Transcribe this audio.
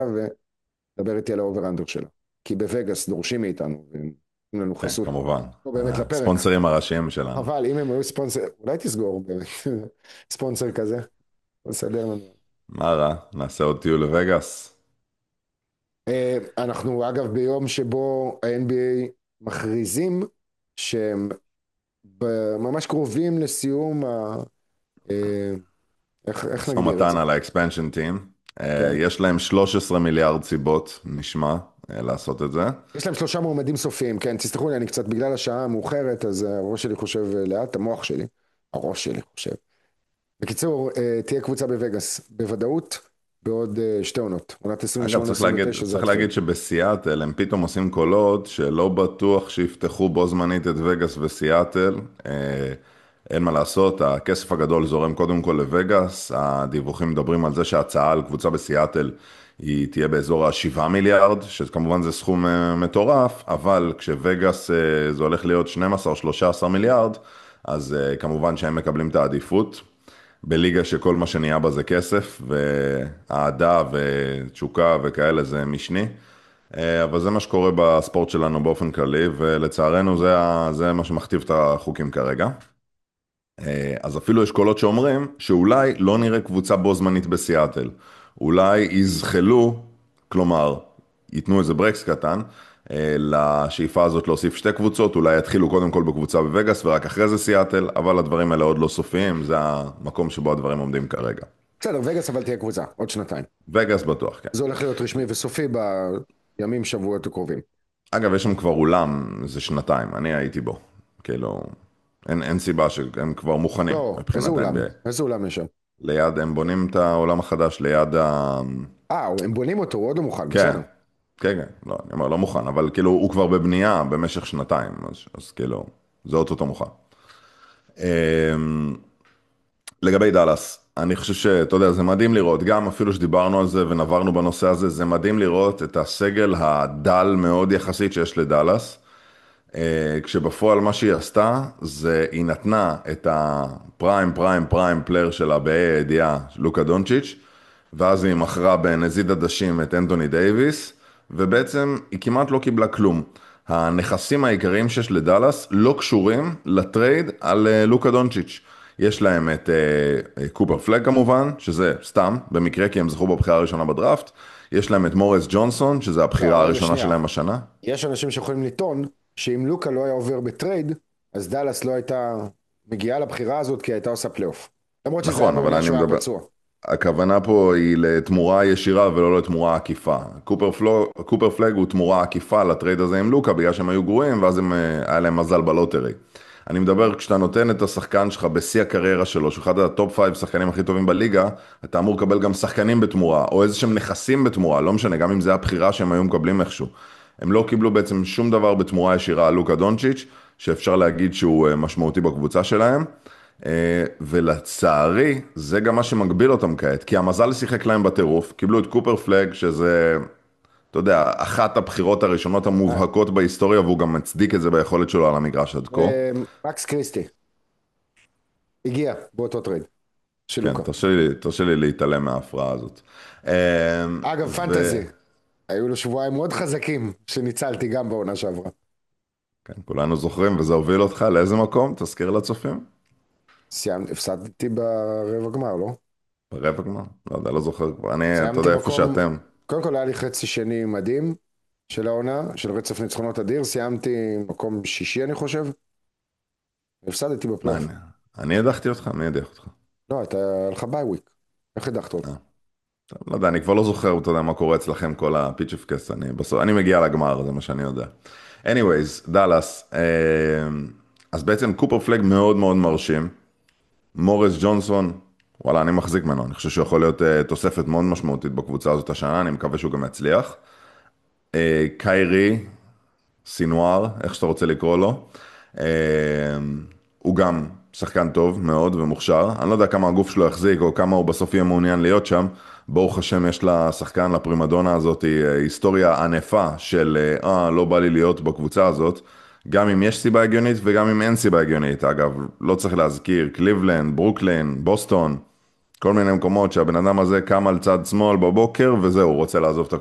ודבר איתי על האובר-אנדר שלה. כי בווגאס דורשים מאיתנו, ונותנים לנו כן, חסות, כמובן. לא באמת לפרק. הספונסרים הראשיים שלנו. אבל אם הם היו ספונסר, אולי תסגור באמת ספונסר כזה, בסדר לנו. מה רע? נעשה עוד טיול לווגאס. אנחנו אגב ביום שבו ה-NBA מכריזים שהם ממש קרובים לסיום אה, איך משא נגדיר את זה? ומתן על האקספנשן טים. כן. יש להם 13 מיליארד סיבות, נשמע, לעשות את זה. יש להם שלושה מועמדים סופיים, כן, תסלחו לי, אני קצת בגלל השעה המאוחרת, אז הראש שלי חושב לאט, המוח שלי, הראש שלי חושב. בקיצור, תהיה קבוצה בווגאס, בוודאות, בעוד שתי עונות, עונת אגב, 28-29 זה צריך יתחיל. להגיד שבסיאטל הם פתאום עושים קולות שלא בטוח שיפתחו בו זמנית את וגאס וסיאטל. אין מה לעשות, הכסף הגדול זורם קודם כל לווגאס. הדיווחים מדברים על זה שההצעה על קבוצה בסיאטל היא תהיה באזור ה-7 מיליארד, שכמובן זה סכום מטורף, אבל כשווגאס זה הולך להיות 12 או 13 מיליארד, אז כמובן שהם מקבלים את העדיפות. בליגה שכל מה שנהיה בה זה כסף, ואהדה ותשוקה וכאלה זה משני. אבל זה מה שקורה בספורט שלנו באופן כללי, ולצערנו זה מה שמכתיב את החוקים כרגע. אז אפילו יש קולות שאומרים שאולי לא נראה קבוצה בו זמנית בסיאטל. אולי יזחלו, כלומר, ייתנו איזה ברקס קטן, לשאיפה הזאת להוסיף שתי קבוצות, אולי יתחילו קודם כל בקבוצה בווגאס ורק אחרי זה סיאטל, אבל הדברים האלה עוד לא סופיים, זה המקום שבו הדברים עומדים כרגע. בסדר, וגאס אבל תהיה קבוצה, עוד שנתיים. וגאס בטוח, כן. זה הולך להיות רשמי וסופי בימים, שבועות הקרובים. אגב, יש שם כבר אולם, זה שנתיים, אני הייתי בו. כאילו, אין סיבה שהם כבר מוכנים לא, איזה מבחינת אולם? ה-NBA. איזה אולם יש שם? ליד, הם בונים את העולם החדש ליד ה... הם בונים אותו, הוא עוד לא מוכן, כן, בסדר. כן, כן, לא, אני אומר, לא מוכן, אבל כאילו, הוא כבר בבנייה במשך שנתיים, אז כאילו, זה אוטוטו מוכן. אמ, לגבי דאלאס, אני חושב שאתה יודע, זה מדהים לראות, גם אפילו שדיברנו על זה ונברנו בנושא הזה, זה מדהים לראות את הסגל הדל מאוד יחסית שיש לדאלאס. כשבפועל מה שהיא עשתה, זה היא נתנה את הפריים פריים פריים פלייר שלה בה"א הידיעה, לוקה דונצ'יץ', ואז היא מכרה בנזיד עדשים את אנתוני דייביס, ובעצם היא כמעט לא קיבלה כלום. הנכסים העיקריים שיש לדאלאס לא קשורים לטרייד על לוקה דונצ'יץ'. יש להם את קופר פלג כמובן, שזה סתם, במקרה כי הם זכו בבחירה הראשונה בדראפט. יש להם את מוריס ג'ונסון, שזה לא, הבחירה רגע, הראשונה שנייה. שלהם השנה. יש אנשים שיכולים לטעון שאם לוקה לא היה עובר בטרייד, אז דאלאס לא הייתה מגיעה לבחירה הזאת כי הייתה עושה פלייאוף. למרות שזה היה נכון, אבל בעונה אני שהוא היה מדבר, פצוע. הכוונה פה היא לתמורה ישירה ולא לתמורה עקיפה. קופר פלג הוא תמורה עקיפה לטרייד הזה עם לוקה בגלל שהם היו גרועים ואז היה להם מזל בלוטרי. אני מדבר כשאתה נותן את השחקן שלך בשיא הקריירה שלו, שהוא אחד הטופ 5 שחקנים הכי טובים בליגה, אתה אמור לקבל גם שחקנים בתמורה, או איזה שהם נכסים בתמורה, לא משנה, גם אם זה הבחירה שהם היו מקבלים איכשהו. הם לא קיבלו בעצם שום דבר בתמורה ישירה על לוקה דונצ'יץ', שאפשר להגיד שהוא משמעותי בקבוצה שלהם. ולצערי, זה גם מה שמגביל אותם כעת, כי המזל שיחק להם בטירוף, קיבלו את קופר פלג, שזה, אתה יודע, אחת הבחירות הראשונות אה, המובהקות בהיסטוריה, והוא גם מצדיק את זה ביכולת שלו על המגרש עד כה. מקס קריסטי הגיע באותו טרייד של כן, לוקה. תרשה לי להתעלם מההפרעה הזאת. אגב, פנטזי, היו לו שבועיים מאוד חזקים שניצלתי גם בעונה שעברה. כן, כולנו זוכרים, וזה הוביל אותך לאיזה מקום? תזכיר לצופים. הפסדתי ברבע גמר, לא? ברבע גמר? לא יודע, לא זוכר כבר. אתה סיימתי יודע איפה מקום, שאתם. קודם כל היה לי חצי שני מדהים של העונה, של רצף ניצחונות אדיר, סיימתי מקום שישי אני חושב, והפסדתי מה, בפלייאוף. אני הדחתי אותך? מי הדח אותך? לא, אתה, היה לך ביי וויק, איך הדחת אותי? אה. לא יודע, אני כבר לא זוכר, אתה יודע, מה קורה אצלכם, כל הפיצ'פקס, אני מגיע לגמר, זה מה שאני יודע. anyways, דאלאס, אז בעצם קופר פלג מאוד מאוד מרשים, מוריס ג'ונסון, וואלה, אני מחזיק ממנו, אני חושב שהוא יכול להיות תוספת מאוד משמעותית בקבוצה הזאת השנה, אני מקווה שהוא גם יצליח. קיירי, סינואר, איך שאתה רוצה לקרוא לו, אה, הוא גם שחקן טוב מאוד ומוכשר. אני לא יודע כמה הגוף שלו יחזיק או כמה הוא בסוף יהיה מעוניין להיות שם. ברוך השם יש לשחקן, לפרימדונה הזאת, היסטוריה ענפה של לא בא לי להיות בקבוצה הזאת. גם אם יש סיבה הגיונית וגם אם אין סיבה הגיונית. אגב, לא צריך להזכיר, קליבלנד, ברוקלין, בוסטון, כל מיני מקומות שהבן אדם הזה קם על צד שמאל בבוקר, וזהו, הוא רוצה לעזוב את